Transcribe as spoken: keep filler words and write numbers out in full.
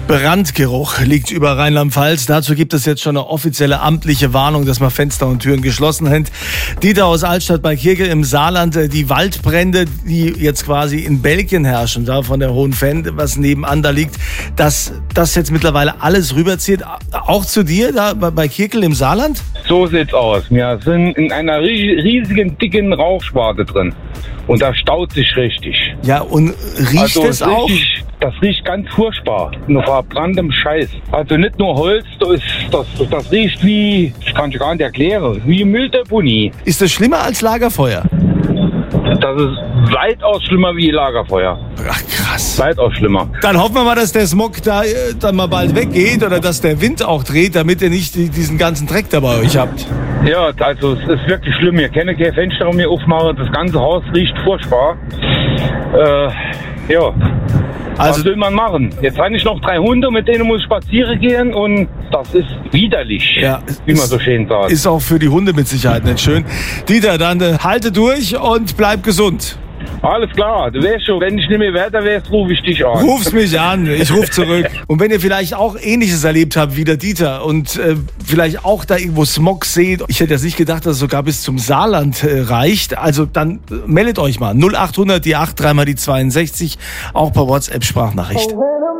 Brandgeruch liegt über Rheinland-Pfalz. Dazu gibt es jetzt schon eine offizielle amtliche Warnung, dass man Fenster und Türen geschlossen hält. Dieter aus Altstadt bei Kirkel im Saarland, die Waldbrände, die jetzt quasi in Belgien herrschen, da von der Hohen Venn, was nebenan da liegt, dass das jetzt mittlerweile alles rüberzieht, auch zu dir da bei Kirkel im Saarland? So sieht's aus. Wir sind in einer riesigen, dicken Rauchschwarte drin. Und da staut sich richtig. Ja, und riecht also es auch? Richtig, das riecht ganz furchtbar. Nur verbranntem Scheiß. Also nicht nur Holz, das, das, das riecht wie, ich kann es gar nicht erklären, wie Mülldeponie. Ist das schlimmer als Lagerfeuer? Das ist weitaus schlimmer wie Lagerfeuer. Ach, krass. Weitaus schlimmer. Dann hoffen wir mal, dass der Smog da äh, dann mal bald weggeht oder dass der Wind auch dreht, damit ihr nicht die, diesen ganzen Dreck da bei euch habt. Ja, also es ist wirklich schlimm. Wir können keine Fenster mehr aufmachen. Das ganze Haus riecht furchtbar. Äh, ja. Also, was will man machen? Jetzt habe ich noch drei Hunde, mit denen muss ich spazieren gehen und das ist widerlich, ja, wie man so schön sagt. Ist auch für die Hunde mit Sicherheit nicht schön. Dieter, dann äh, halte durch und bleib gesund. Alles klar, du weißt schon, wenn ich nicht mehr weiter weiß, rufe ich dich an. Ruf's mich an, ich ruf zurück. Und wenn ihr vielleicht auch Ähnliches erlebt habt wie der Dieter und äh, vielleicht auch da irgendwo Smog seht, ich hätte jetzt nicht gedacht, dass es sogar bis zum Saarland äh, reicht, also dann äh, meldet euch mal. null acht hundert, die acht, dreimal die zweiundsechzig, auch per WhatsApp-Sprachnachricht.